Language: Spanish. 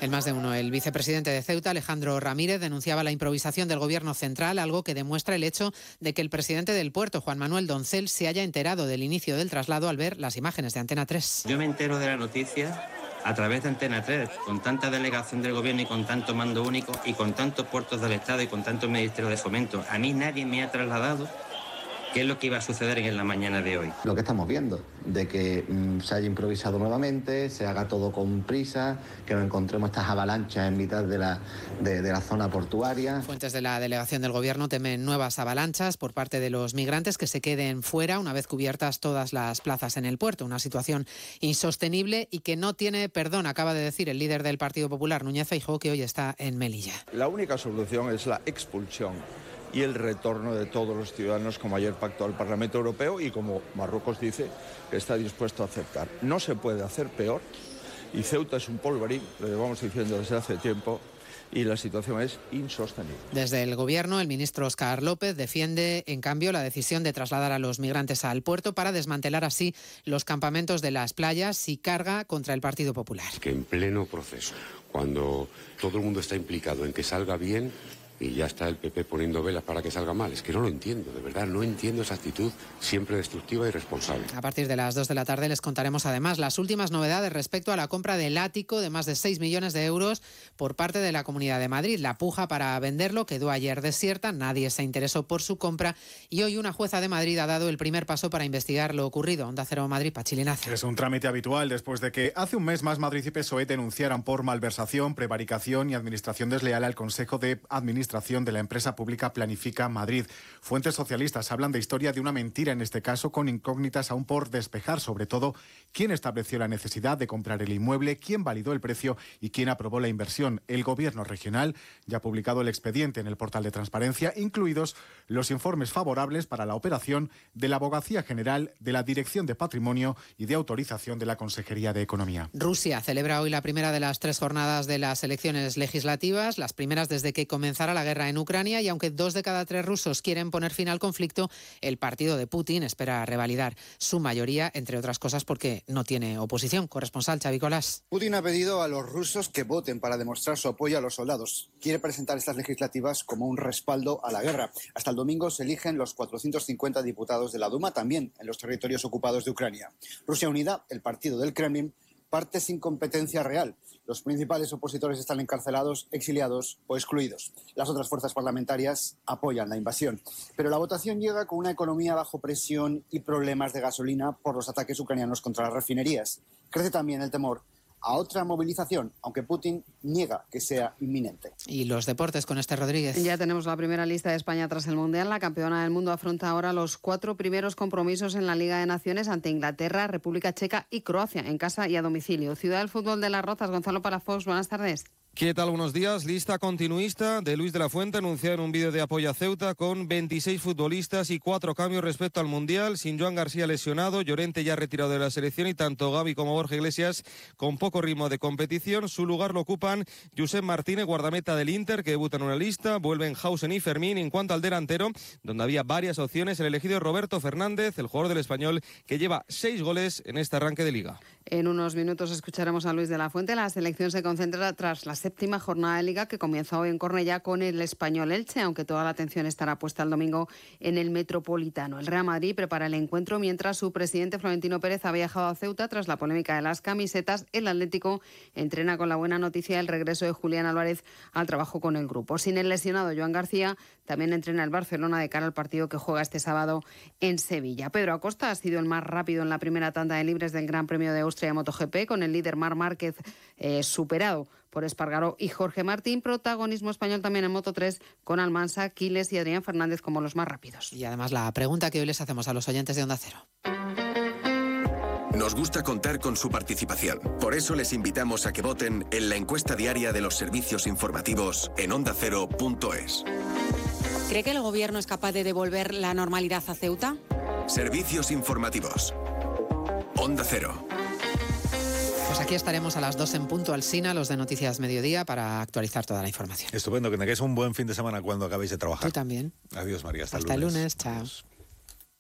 En Más de Uno, el vicepresidente de Ceuta, Alejandro Ramírez, denunciaba la improvisación del gobierno central, algo que demuestra el hecho de que el presidente del puerto, Juan Manuel Doncel, se haya enterado del inicio del traslado al ver las imágenes de Antena 3. Yo me entero de la noticia a través de Antena 3, con tanta delegación del gobierno y con tanto mando único y con tantos puertos del Estado y con tantos ministerios de fomento. A mí nadie me ha trasladado qué es lo que iba a suceder en la mañana de hoy. Lo que estamos viendo, de que se haya improvisado nuevamente, se haga todo con prisa, que nos encontremos estas avalanchas en mitad de la zona portuaria. Fuentes de la delegación del gobierno temen nuevas avalanchas por parte de los migrantes que se queden fuera una vez cubiertas todas las plazas en el puerto. Una situación insostenible y que no tiene perdón, acaba de decir el líder del Partido Popular, Núñez Feijóo, que hoy está en Melilla. La única solución es la expulsión y el retorno de todos los ciudadanos, como ayer pactó el Parlamento Europeo y como Marruecos dice que está dispuesto a aceptar. No se puede hacer peor y Ceuta es un polvorín, lo llevamos diciendo desde hace tiempo, y la situación es insostenible. Desde el Gobierno, el ministro Óscar López defiende, en cambio, la decisión de trasladar a los migrantes al puerto para desmantelar así los campamentos de las playas y carga contra el Partido Popular. Que en pleno proceso, cuando todo el mundo está implicado en que salga bien, y ya está el PP poniendo velas para que salga mal. Es que no lo entiendo, de verdad, no entiendo esa actitud siempre destructiva y irresponsable. A partir de las 2 de la tarde les contaremos además las últimas novedades respecto a la compra del ático de más de 6 millones de euros por parte de la Comunidad de Madrid. La puja para venderlo quedó ayer desierta, nadie se interesó por su compra y hoy una jueza de Madrid ha dado el primer paso para investigar lo ocurrido. Onda Cero Madrid, Pachi Linaza. Es un trámite habitual después de que hace un mes Más Madrid y PSOE denunciaran por malversación, prevaricación y administración desleal al Consejo de Administración de la empresa pública Planifica Madrid. Fuentes socialistas hablan de historia de una mentira en este caso, con incógnitas aún por despejar, sobre todo quién estableció la necesidad de comprar el inmueble, quién validó el precio y quién aprobó la inversión. El gobierno regional ya ha publicado el expediente en el portal de transparencia, incluidos los informes favorables para la operación de la Abogacía General, de la Dirección de Patrimonio y de autorización de la Consejería de Economía. Rusia celebra hoy la primera de las 3 jornadas de las elecciones legislativas, las primeras desde que comenzara la guerra en Ucrania, y aunque 2 de cada 3 rusos quieren poner fin al conflicto, el partido de Putin espera revalidar su mayoría, entre otras cosas porque no tiene oposición. Corresponsal Xavi Colás. Putin ha pedido a los rusos que voten para demostrar su apoyo a los soldados. Quiere presentar estas legislativas como un respaldo a la guerra. Hasta el domingo se eligen los 450 diputados de la Duma, también en los territorios ocupados de Ucrania. Rusia Unida, el partido del Kremlin, parte sin competencia real. Los principales opositores están encarcelados, exiliados o excluidos. Las otras fuerzas parlamentarias apoyan la invasión. Pero la votación llega con una economía bajo presión y problemas de gasolina por los ataques ucranianos contra las refinerías. Crece también el temor a otra movilización, aunque Putin niega que sea inminente. Y los deportes con Esther Rodríguez. Ya tenemos la primera lista de España tras el Mundial. La campeona del mundo afronta ahora los 4 primeros compromisos en la Liga de Naciones ante Inglaterra, República Checa y Croacia, en casa y a domicilio. Ciudad del Fútbol de Las Rozas, Gonzalo Palafox, buenas tardes. ¿Qué tal? Buenos días. Lista continuista de Luis de la Fuente, anunciado en un vídeo de apoyo a Ceuta, con 26 futbolistas y 4 cambios respecto al Mundial, sin Joan García lesionado, Llorente ya retirado de la selección y tanto Gavi como Borja Iglesias con poco ritmo de competición. Su lugar lo ocupan Josep Martínez, guardameta del Inter, que debuta en una lista, vuelven Hausen y Fermín. En cuanto al delantero, donde había varias opciones, el elegido es Roberto Fernández, el jugador del Español, que lleva 6 goles en este arranque de Liga. En unos minutos escucharemos a Luis de la Fuente. La selección se concentra tras la 7ª jornada de Liga, que comienza hoy en Cornellá con el Español Elche, aunque toda la atención estará puesta el domingo en el Metropolitano. El Real Madrid prepara el encuentro mientras su presidente Florentino Pérez ha viajado a Ceuta tras la polémica de las camisetas. El Atlético entrena con la buena noticia del regreso de Julián Álvarez al trabajo con el grupo. Sin el lesionado Joan García, también entrena el Barcelona de cara al partido que juega este sábado en Sevilla. Pedro Acosta ha sido el más rápido en la primera tanda de libres del Gran Premio de Austria MotoGP, con el líder Marc Márquez superado por Espargaró y Jorge Martín. Protagonismo español también en Moto3, con Almansa, Quiles y Adrián Fernández como los más rápidos. Y además la pregunta que hoy les hacemos a los oyentes de Onda Cero. Nos gusta contar con su participación. Por eso les invitamos a que voten en la encuesta diaria de los servicios informativos en ondacero.es. ¿Cree que el gobierno es capaz de devolver la normalidad a Ceuta? Servicios informativos. Onda Cero. Pues aquí estaremos a las 2 en punto, Alsina, los de Noticias Mediodía, para actualizar toda la información. Estupendo, que tengáis un buen fin de semana cuando acabéis de trabajar. Tú también. Adiós, María. Hasta el lunes. Chao.